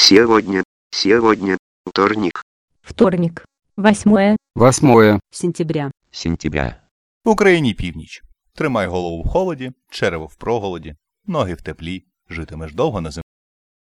Сегодня, вторник. Вторник. 8 сентября. В Україні північ. Тримай голову в холоді, черево в проголоді, ноги в теплі, житимеш довго на землі.